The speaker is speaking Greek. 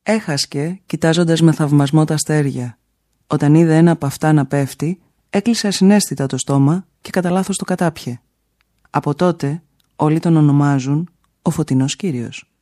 Έχασκε, κοιτάζοντας με θαυμασμό τα αστέρια. Όταν είδε ένα από αυτά να πέφτει, έκλεισε ασυναίσθητα το στόμα και κατά λάθος το κατάπιε. Από τότε όλοι τον ονομάζουν ο Φωτεινός Κύριος.